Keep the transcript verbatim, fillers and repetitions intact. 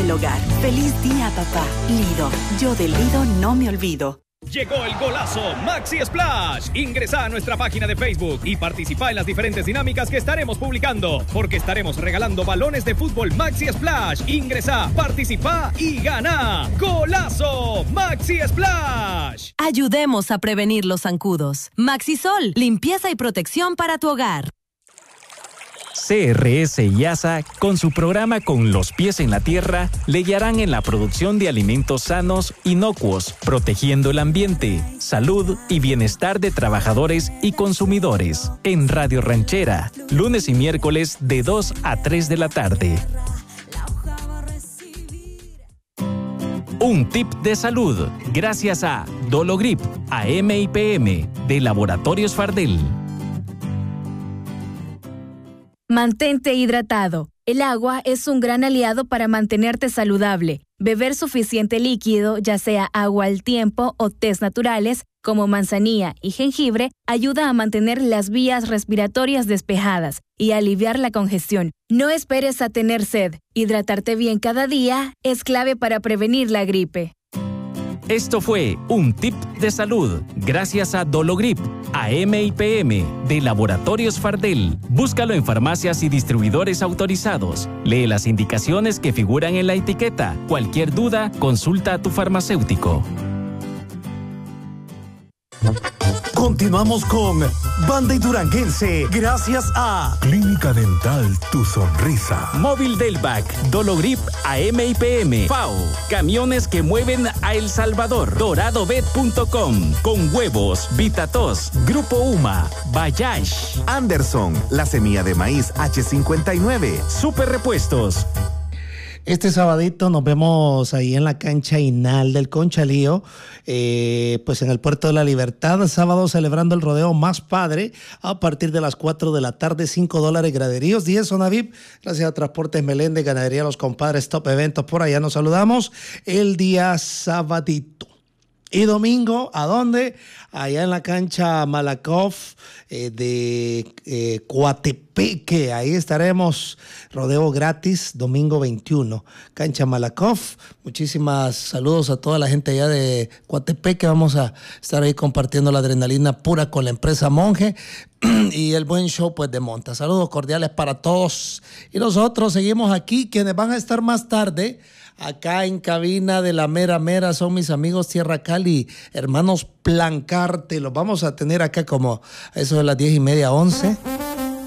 del hogar. ¡Feliz día, papá! Lido. Yo del Lido no me olvido. Llegó el golazo Maxi Splash. Ingresa a nuestra página de Facebook y participa en las diferentes dinámicas que estaremos publicando, porque estaremos regalando balones de fútbol Maxi Splash. Ingresa, participa y gana. ¡Golazo Maxi Splash! Ayudemos a prevenir los zancudos. Maxisol, limpieza y protección para tu hogar. C R S y A S A, con su programa Con los pies en la tierra, le guiarán en la producción de alimentos sanos, inocuos, protegiendo el ambiente, salud y bienestar de trabajadores y consumidores. En Radio Ranchera, lunes y miércoles de dos a tres de la tarde. Un tip de salud, gracias a Dologrip, A M y P M, de Laboratorios Fardel. Mantente hidratado. El agua es un gran aliado para mantenerte saludable. Beber suficiente líquido, ya sea agua al tiempo o tés naturales, como manzanilla y jengibre, ayuda a mantener las vías respiratorias despejadas y a aliviar la congestión. No esperes a tener sed. Hidratarte bien cada día es clave para prevenir la gripe. Esto fue un tip de salud, gracias a Dologrip, A M y P M, de Laboratorios Fardel. Búscalo en farmacias y distribuidores autorizados. Lee las indicaciones que figuran en la etiqueta. Cualquier duda, consulta a tu farmacéutico. Continuamos con Banda y Duranguense, gracias a Clínica Dental Tu Sonrisa, Móvil Delvac, Dologrip, A M y P M, F A O, camiones que mueven a El Salvador, doradobet punto com, Con Huevos, Vitatos, Grupo UMA, Bayash, Anderson, la semilla de maíz H cincuenta y nueve, Super Repuestos. Este sabadito nos vemos ahí en la cancha Inal del Conchalío, eh, pues en el Puerto de la Libertad, sábado celebrando el rodeo más padre a partir de las cuatro de la tarde, cinco dólares graderíos, diez zona V I P, gracias a Transportes Meléndez, Ganadería Los Compadres, Top Eventos, por allá nos saludamos el día sabadito. Y domingo, ¿a dónde? Allá en la cancha Malakoff eh, de eh, Coatepeque. Ahí estaremos, rodeo gratis, domingo veintiuno. Cancha Malakoff. Muchísimas saludos a toda la gente allá de Coatepeque. Vamos a estar ahí compartiendo la adrenalina pura con la empresa Monje y el buen show pues de monta. Saludos cordiales para todos. Y nosotros seguimos aquí, quienes van a estar más tarde acá en cabina de la mera mera son mis amigos Tierra Cali, hermanos Plancarte. Los vamos a tener acá como a eso de las diez y media, once.